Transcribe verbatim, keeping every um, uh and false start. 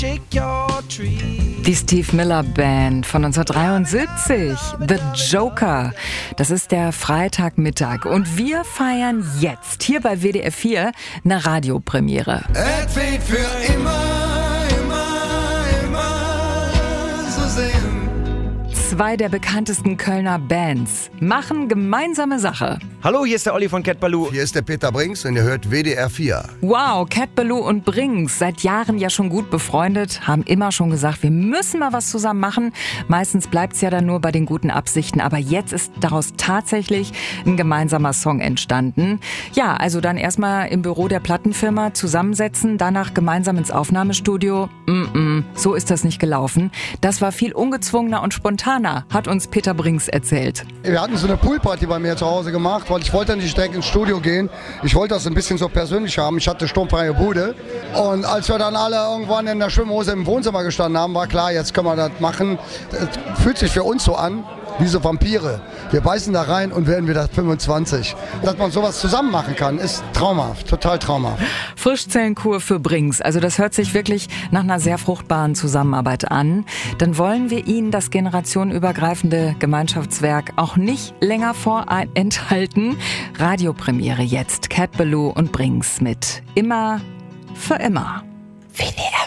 Die Steve Miller Band von neunzehnhundertdreiundsiebzig, The Joker. Das ist der Freitagmittag und wir feiern jetzt hier bei W D R vier eine Radiopremiere. Es wird für immer, immer, immer so sehen. Zwei der bekanntesten Kölner Bands machen gemeinsame Sache. Hallo, hier ist der Olli von Cat Ballou. Hier ist der Peter Brinks und ihr hört W D R vier. Wow, Cat Ballou und Brinks, seit Jahren ja schon gut befreundet, haben immer schon gesagt, wir müssen mal was zusammen machen. Meistens bleibt's ja dann nur bei den guten Absichten, aber jetzt ist daraus tatsächlich ein gemeinsamer Song entstanden. Ja, also dann erstmal im Büro der Plattenfirma zusammensetzen, danach gemeinsam ins Aufnahmestudio. Mm-mm, so ist das nicht gelaufen. Das war viel ungezwungener und spontaner, hat uns Peter Brinks erzählt. Wir hatten so eine Poolparty bei mir zu Hause gemacht, weil ich wollte nicht direkt ins Studio gehen. Ich wollte das ein bisschen so persönlich haben. Ich hatte sturmfreie Bude. Und als wir dann alle irgendwann in der Schwimmhose im Wohnzimmer gestanden haben, war klar, jetzt können wir das machen. Das fühlt sich für uns so an wie so Vampire. Wir beißen da rein und werden wieder fünfundzwanzig. Dass man sowas zusammen machen kann, ist traumhaft, total traumhaft. Frischzellenkur für Brinks. Also das hört sich wirklich nach einer sehr fruchtbaren Zusammenarbeit an. Dann wollen wir Ihnen das generationenübergreifende Gemeinschaftswerk auch nicht länger vorenthalten. Radiopremiere jetzt. Cat Ballou und Brinks mit Immer für immer. W D R